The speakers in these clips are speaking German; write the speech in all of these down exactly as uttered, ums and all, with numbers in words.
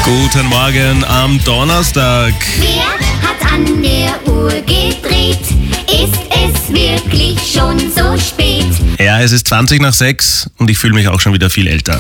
Guten Morgen am Donnerstag. Wer hat an der Uhr gedreht? Ist es wirklich schon so spät? Ja, es ist zwanzig nach sechs und ich fühle mich auch schon wieder viel älter.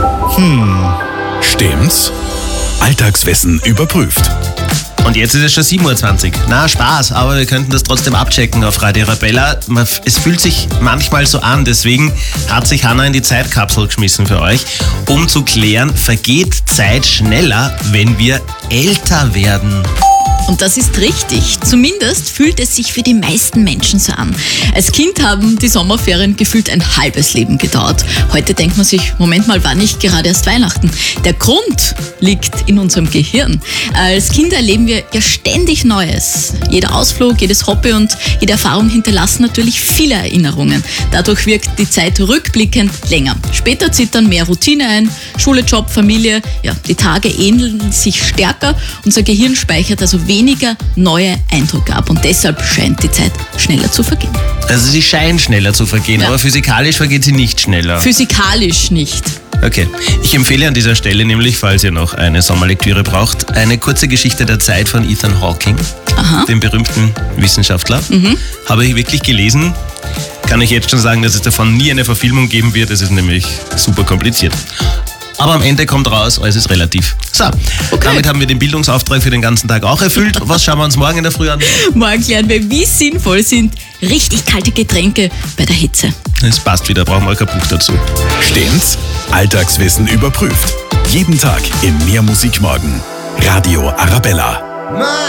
Stimmt's? Alltagswissen überprüft. Und jetzt ist es schon sieben Uhr zwanzig. Na, Spaß, aber wir könnten das trotzdem abchecken auf Radio Arabella. Man- Es fühlt sich manchmal so an, deswegen hat sich Hanna in die Zeitkapsel geschmissen für euch, um zu klären, vergeht Zeit schneller, wenn wir älter werden? Und das ist richtig. Zumindest fühlt es sich für die meisten Menschen so an. Als Kind haben die Sommerferien gefühlt ein halbes Leben gedauert. Heute denkt man sich, Moment mal, war nicht gerade erst Weihnachten. Der Grund liegt in unserem Gehirn. Als Kinder erleben wir ja ständig Neues. Jeder Ausflug, jedes Hobby und jede Erfahrung hinterlassen natürlich viele Erinnerungen. Dadurch wirkt die Zeit rückblickend länger. Später zieht dann mehr Routine ein, Schule, Job, Familie. Ja, die Tage ähneln sich stärker. Unser Gehirn speichert also weniger neue Eindrücke ab und deshalb scheint die Zeit schneller zu vergehen. Also sie scheint schneller zu vergehen, Ja. aber physikalisch vergeht sie nicht schneller. Physikalisch nicht. Okay, ich empfehle an dieser Stelle nämlich, falls ihr noch eine Sommerlektüre braucht, eine kurze Geschichte der Zeit von Ethan Hawking, Aha. dem berühmten Wissenschaftler. Habe ich wirklich gelesen. Kann ich jetzt schon sagen, dass es davon nie eine Verfilmung geben wird. Es ist nämlich super kompliziert. Aber am Ende kommt raus, alles ist relativ. So, damit haben wir den Bildungsauftrag für den ganzen Tag auch erfüllt. Was schauen wir uns morgen in der Früh an? Morgen lernen wir, wie sinnvoll sind richtig kalte Getränke bei der Hitze. Es passt wieder, brauchen wir kein Buch dazu. Stimmt's? Alltagswissen überprüft. Jeden Tag in Mehr Musik morgen. Radio Arabella.